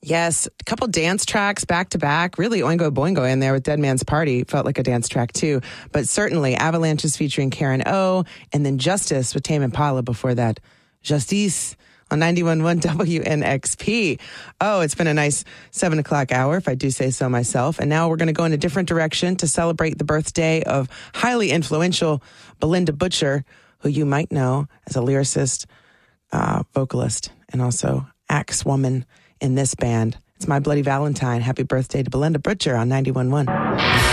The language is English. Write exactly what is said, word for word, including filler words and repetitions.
Yes, a couple dance tracks back to back. Really Oingo Boingo in there with Dead Man's Party. Felt like a dance track too. But certainly Avalanches featuring Karen O, and then Justice with Tame Impala before that. Justice on ninety-one point one W N X P. Oh, it's been a nice seven o'clock hour, if I do say so myself. And now we're going to go in a different direction to celebrate the birthday of highly influential Belinda Butcher, who you might know as a lyricist, uh, vocalist, and also axe woman in this band. It's My Bloody Valentine. Happy birthday to Belinda Butcher on ninety-one point one.